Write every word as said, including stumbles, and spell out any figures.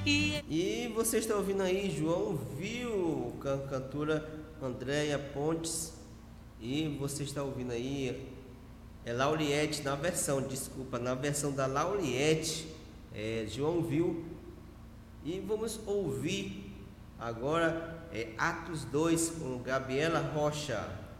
E você está ouvindo aí João Viu, can cantora Andréia Pontes. E você está ouvindo aí é Lauriette na versão, desculpa, na versão da Lauriette, é, João Viu. E vamos ouvir agora é, Atos dois com Gabriela Rocha.